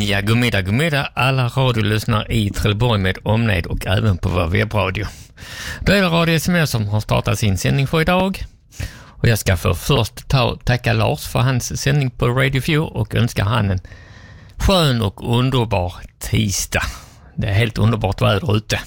Ja, godmiddag alla radiolyssnare i Trelleborg med omnejd och även på vår webbradio. Då är det Radio SMS som har startat sin sändning för idag. Och jag ska först tacka Lars för hans sändning på Radio View och önska han en skön och underbar tisdag. Det är helt underbart väder ute.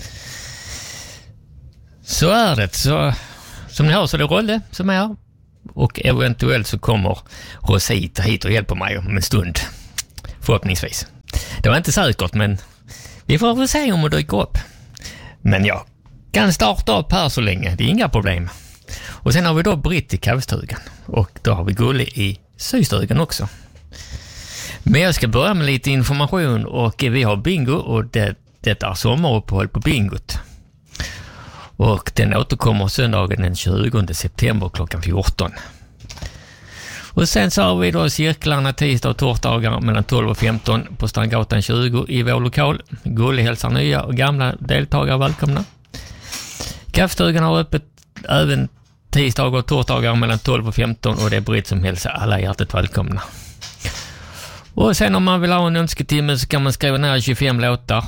Så är det, så som ni hör så är det Rolle som är här. Och eventuellt så kommer Rosita hit och hjälper mig om en stund. Förhoppningsvis. Det var inte säkert, men vi får väl se om det dyker upp. Men jag kan starta upp här så länge, det är inga problem. Och sen har vi då Britt i kaffestugan. Och då har vi Gulle i systugan också. Men jag ska börja med lite information och vi har bingo och det är sommaruppehåll på bingot. Och den återkommer söndagen den 20 september klockan 14. Och sen så har vi då cirklarna tisdag och torsdagar mellan 12 och 15 på Strandgatan 20 i vår lokal. Gulle hälsar nya och gamla deltagare välkomna. Kaffestugan har öppet även tisdagar och torsdagar mellan 12 och 15 och det är Britt som hälsar alla hjärtat välkomna. Och sen om man vill ha en önsketimme så kan man skriva ner 25 låtar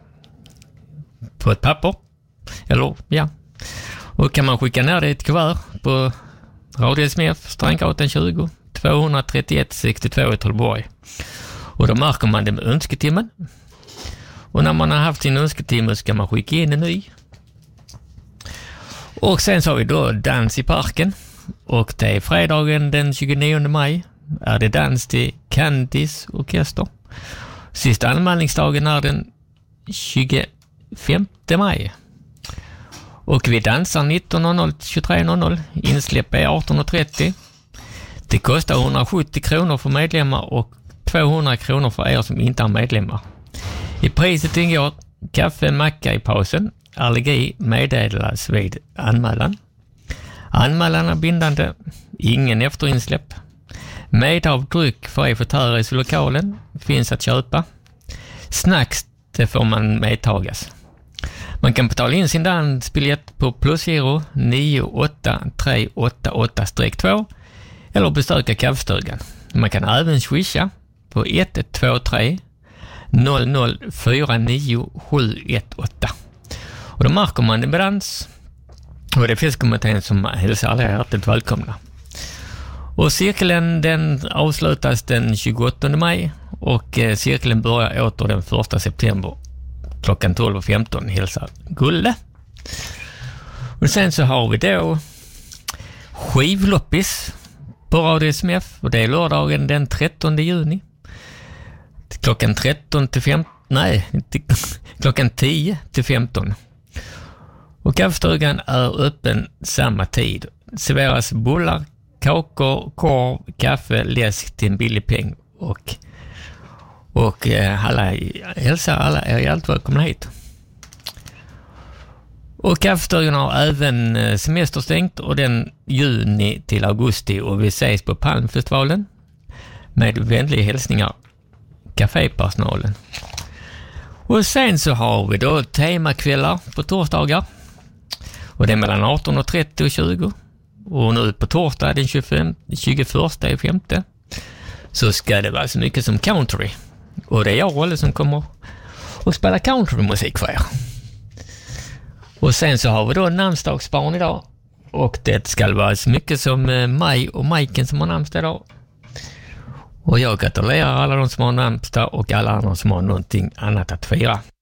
på ett papper. Eller, ja. Och kan man skicka ner det i ett kuvert på Radio SMF, Strandgatan 20, 231 62 i Trelleborg. Och då märker man det med önsketimmen. Och när man har haft sin önsketimme så kan man skicka in en ny. Och sen så har vi då dans i parken. Och det är fredagen den 29 maj. Är det dans till Candys orkester. Sista anmälningsdagen är den 25 maj. Och vi dansar 19.00 till 23.00. Insläpp är 18.30. Det kostar 170 kronor för medlemmar och 200 kronor för er som inte är medlemmar. I priset ingår kaffe, macka i pausen. Allergi meddelas vid anmälan. Anmälan är bindande. Ingen efterinsläpp. Med av dryck för er förtärare i lokalen finns att köpa. Snacks, det får man medtagas. Man kan betala in sin dansbiljett på plusgiro 98388-2 eller besöka kaffestugan. Man kan även swisha på 123 0049718. Och då märker man det med dans. Och det är fiskkommittén som hälsar alla hjärtligt välkomna. Och cirkeln den avslutas den 28 maj och cirkeln börjar åter den 1 september klockan 12.15 hälsar Gulle. Och sen så har vi då skivloppis på Radio SMF och det är lördagen den 13 juni. Klockan 13 till 15, klockan 10 till 15. Och kaffestugan är öppen samma tid. Serveras bullar, kakor, korv, kaffe, läsk till en billig peng och alla hälsar alla är helt välkomna hit. Och kaffestugan har även semesterstängt och den juni till augusti och vi ses på Palmfestivalen med vänliga hälsningar kafépersonalen. Och sen så har vi då temakvällar på torsdagar och det är mellan 18.30 och 20 och nu på torsdag den 21.5 så ska det vara så mycket som country. Och det är jag, Rolle, som kommer och spela countrymusik för er. Och sen så har vi då namnsdagsbarn idag. Och det ska vara så mycket som Maj och Majken som har namnsdag idag. Och jag gratulerar alla de som har namnsdag och alla andra som har någonting annat att fira.